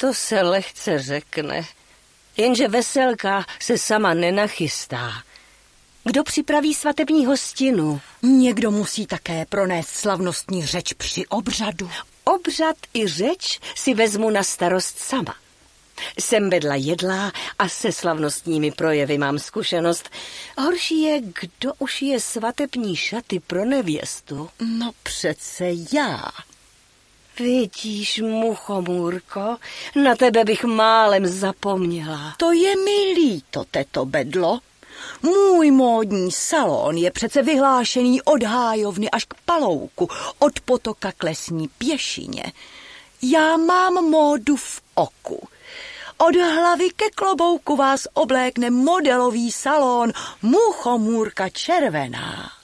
To se lehce řekne, jenže veselka se sama nenachystá. Kdo připraví svatební hostinu? Někdo musí také pronést slavnostní řeč při obřadu. Obřad i řeč si vezmu na starost sama. Jsem bedla jedlá a se slavnostními projevy mám zkušenost. Horší je, kdo ušije svatební šaty pro nevěstu. No přece já. Vidíš, muchomůrko, na tebe bych málem zapomněla. To je mi líto, teto Bedlo. Můj módní salon je přece vyhlášený od hájovny až k Palouku, od potoka k Lesní pěšině. Já mám módu v oku. Od hlavy ke klobouku vás oblékne modelový salon Muchomůrka červená.